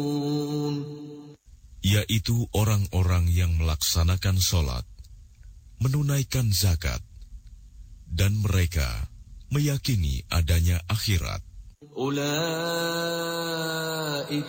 yaitu orang-orang yang melaksanakan sholat, menunaikan zakat, dan mereka meyakini adanya akhirat. أولئك